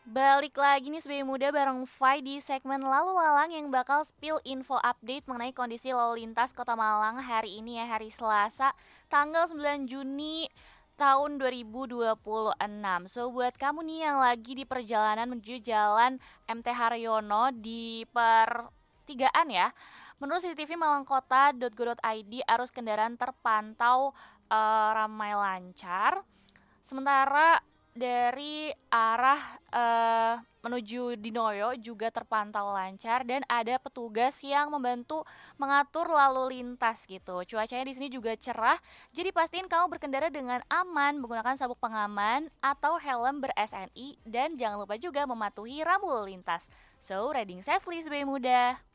Balik lagi nih sebagai muda bareng Fai di segmen Lalu Lalang yang bakal spill info update mengenai kondisi lalu lintas Kota Malang hari ini ya, hari Selasa, tanggal 9 Juni tahun 2026. So buat kamu nih yang lagi di perjalanan menuju jalan MT Haryono di pertigaan ya. Menurut CCTV malangkota.go.id arus kendaraan terpantau ramai lancar. Sementara dari arah menuju Dinoyo juga terpantau lancar dan ada petugas yang membantu mengatur lalu lintas gitu. Cuacanya di sini juga cerah, jadi pastiin kamu berkendara dengan aman menggunakan sabuk pengaman atau helm ber-SNI dan jangan lupa juga mematuhi rambu lalu lintas. So, riding safely sebagai muda.